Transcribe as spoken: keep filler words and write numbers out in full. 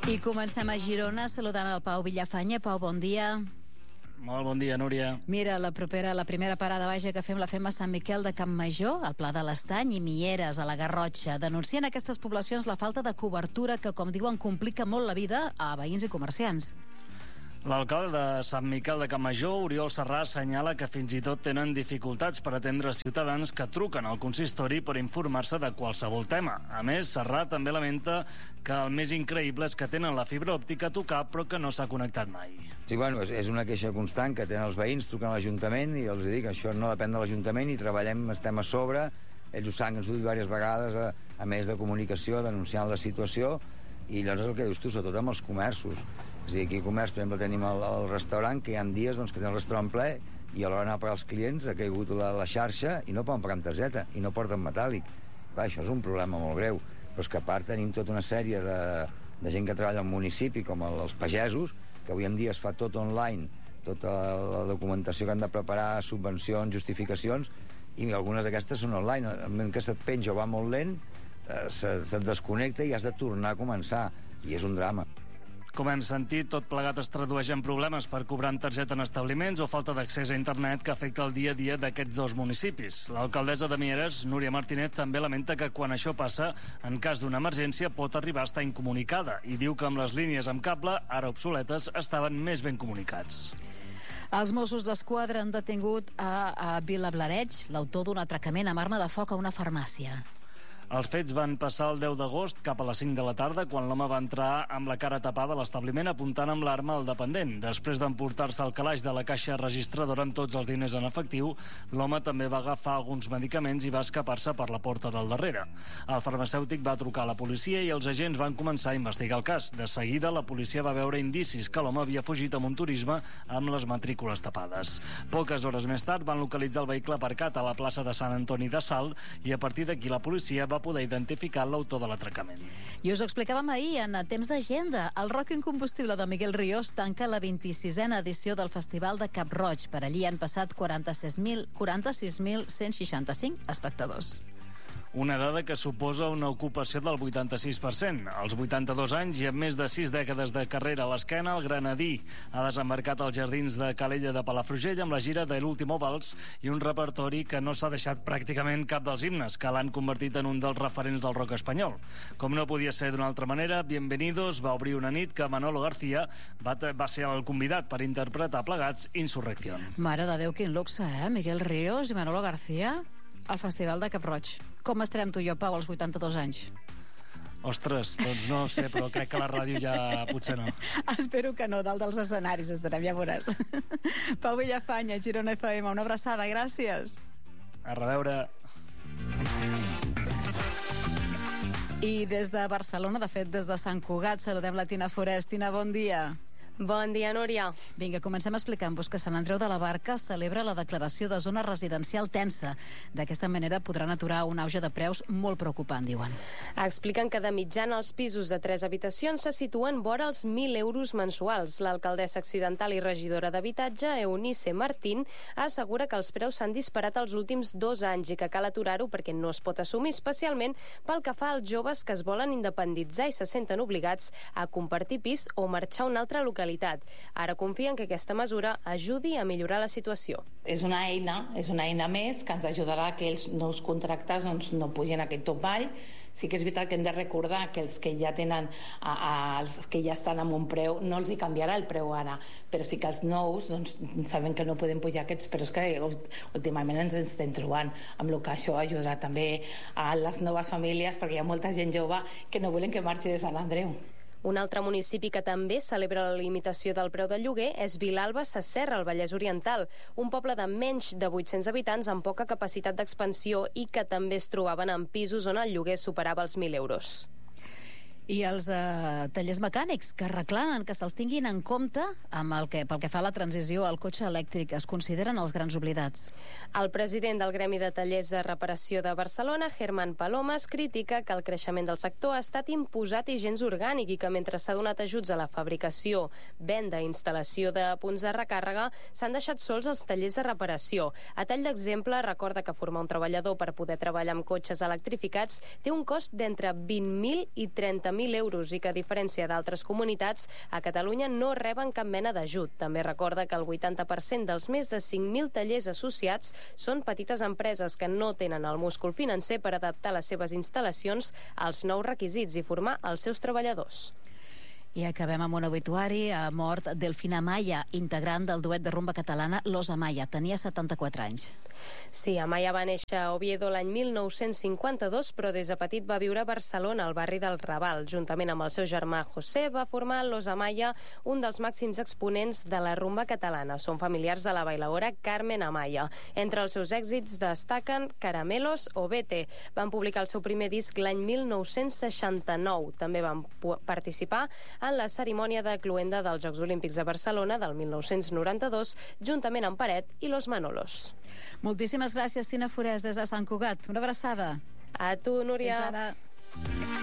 I comencem a Girona saludant el Pau Villafanya. Pau, bon dia. Molt bon dia, Núria. Mira, la propera, la primera parada vaja que fem la fem a Sant Miquel de Campmajor, al Pla de l'Estany, i Mieres, a la Garrotxa. Denuncien aquestes poblacions la falta de cobertura que, com diuen, complica molt la vida a veïns i comerciants. L'alcalde de Sant Miquel de Campmajor, Oriol Serrà, assenyala que fins i tot tenen dificultats per atendre ciutadans que truquen al consistori per informar-se de qualsevol tema. A més, Serrà també lamenta que el més increïble és que tenen la fibra òptica a tocar però que no s'ha connectat mai. Sí, bueno, és una queixa constant que tenen els veïns, truquen a l'Ajuntament i els dic, això no depèn de l'Ajuntament i treballem, estem a sobre, ells ho saben que ens ho dit diverses vegades, a, a més de comunicació, denunciant la situació, i llavors és el que dius tu, sobretot amb els comerços. És a dir, aquí al comerç, per exemple, tenim el, el restaurant, que hi ha dies doncs, que tenen el restaurant ple i a l'hora d'anar a pagar els clients ha caigut la, la xarxa i no poden pagar amb targeta i no porten metàl·lic. Clar, això és un problema molt greu, però és que a part tenim tota una sèrie de, de gent que treballa al municipi, com el, els pagesos, que avui en dia es fa tot online, tota la documentació que han de preparar, subvencions, justificacions, i algunes d'aquestes són online. El moment que se't penja o va molt lent, eh, se, se't desconnecta i has de tornar a començar, i és un drama. Com hem sentit, tot plegat es tradueix en problemes per cobrar amb targeta en establiments o falta d'accés a internet que afecta el dia a dia d'aquests dos municipis. L'alcaldessa de Mieres, Núria Martínez, també lamenta que quan això passa, en cas d'una emergència, pot arribar a estar incomunicada i diu que amb les línies amb cable, ara obsoletes, estaven més ben comunicats. Els Mossos d'Esquadra han detingut a, a Vilablareig l'autor d'un atracament amb arma de foc a una farmàcia. Els fets van passar el deu d'agost cap a les cinc de la tarda, quan l'home va entrar amb la cara tapada a l'establiment apuntant amb l'arma al dependent. Després d'emportar-se el calaix de la caixa registradora amb tots els diners en efectiu, l'home també va agafar alguns medicaments i va escapar-se per la porta del darrere. El farmacèutic va trucar a la policia i els agents van començar a investigar el cas. De seguida, la policia va veure indicis que l'home havia fugit amb un turisme amb les matrícules tapades. Poques hores més tard van localitzar el vehicle aparcat a la plaça de Sant Antoni de Salt i a partir d'aquí la policia va poder identificar l'autor de l'atracament. I us ho explicàvem ahir en Temps d'Agenda. El Rock Incombustible de Miguel Ríos tanca la vint-i-sisena edició del Festival de Cap-roig. Per allí han passat quaranta-sis mil cent seixanta-cinc espectadors. Una dada que suposa una ocupació del vuitanta-sis per cent. Als vuitanta-dos anys i amb més de sis dècades de carrera a l'esquena, el granadí ha desembarcat als jardins de Calella de Palafrugell amb la gira de l'Último Vals i un repertori que no s'ha deixat pràcticament cap dels himnes, que l'han convertit en un dels referents del rock espanyol. Com no podia ser d'una altra manera, Bienvenidos va obrir una nit que Manolo García va, va ser el convidat per interpretar plegats Insurrección. Mare de Déu, quin luxe, eh? Miguel Ríos i Manolo García al Festival de Cap-roig. Com estarem tu i jo, Pau, als vuitanta-dos anys? Ostres, doncs no sé, però crec que la ràdio ja potser no. Espero que no, dalt dels escenaris estarem, ja veuràs. Pau Villafanya, Girona F M, una abraçada, gràcies. A reveure. I des de Barcelona, de fet, des de Sant Cugat, saludem la Tina Forest. Tina, bon dia. Bon dia, Núria. Vinga, comencem explicant-vos que Sant Andreu de la Barca celebra la declaració de zona residencial tensa. D'aquesta manera podran aturar un auge de preus molt preocupant, diuen. Expliquen que de mitjana els pisos de tres habitacions se situen vora els mil euros mensuals. L'alcaldessa accidental i regidora d'habitatge, Eunice Martín, assegura que els preus s'han disparat els últims dos anys i que cal aturar-ho perquè no es pot assumir, especialment pel que fa als joves que es volen independitzar i se senten obligats a compartir pis o marxar a una altra localitat. Ara confien que aquesta mesura ajudi a millorar la situació. És una eina, és una eina més que ens ajudarà que els nous contractes doncs, no pugin aquest topall. Sí que és veritat que hem de recordar que els que ja tenen, a, a, els que ja estan amb un preu, no els hi canviarà el preu ara, però sí que els nous doncs, sabem que no podem pujar aquests, però és que últimament ens estem trobant amb el que això ajudarà també a les noves famílies, perquè hi ha molta gent jove que no volen que marxi de Sant Andreu. Un altre municipi que també celebra la limitació del preu del lloguer és Vilalba Sasserra, al Vallès Oriental, un poble de menys de vuit-cents habitants amb poca capacitat d'expansió i que també es trobaven en pisos on el lloguer superava els mil euros. I els eh, tallers mecànics que reclamen que se'ls tinguin en compte amb el que, pel que fa a la transició al cotxe elèctric. Es consideren els grans oblidats. El president del Gremi de Tallers de Reparació de Barcelona, Germán Palomas, critica que el creixement del sector ha estat imposat i gens orgànic i que mentre s'ha donat ajuts a la fabricació, venda i instal·lació de punts de recàrrega, s'han deixat sols els tallers de reparació. A tall d'exemple, recorda que formar un treballador per poder treballar amb cotxes electrificats té un cost d'entre vint mil i trenta mil euros i que, a diferència d'altres comunitats, a Catalunya no reben cap mena d'ajut. També recorda que el vuitanta per cent dels més de cinc mil tallers associats són petites empreses que no tenen el múscul financer per adaptar les seves instal·lacions als nous requisits i formar els seus treballadors. I acabem amb un obituari. Ha mort Delfina Amaya, integrant del duet de rumba catalana Los Amaya. Tenia setanta-quatre anys. Sí, Amaya va néixer a Oviedo l'any mil nou-cents cinquanta-dos, però des de petit va viure a Barcelona, al barri del Raval. Juntament amb el seu germà José va formar Los Amaya, un dels màxims exponents de la rumba catalana. Són familiars de la bailaora Carmen Amaya. Entre els seus èxits destaquen Caramelos o Vete. Van publicar el seu primer disc l'any mil nou-cents seixanta-nou. També van participar en la cerimònia de cloenda dels Jocs Olímpics de Barcelona del mil nou-cents noranta-dos, juntament amb Paret i Los Manolos. Moltíssimes gràcies, Tina Forès, des de Sant Cugat. Una abraçada. A tu, Núria. Fins ara.